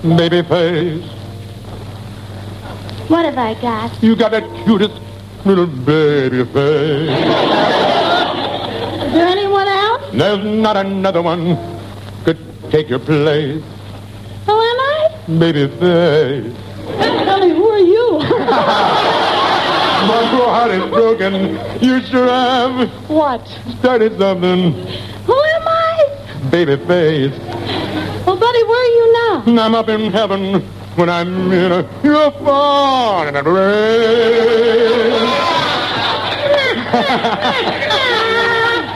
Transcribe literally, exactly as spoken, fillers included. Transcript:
baby face. What have I got? You got that cutest little baby face. Is there anyone else? There's not another one could take your place. Who am I? Baby face. Tell me, who are you? My poor heart is broken. You sure have What? started something. Who am I? Baby face. Well, buddy, where are you now? I'm up in heaven when I'm in a, you're far in a rain.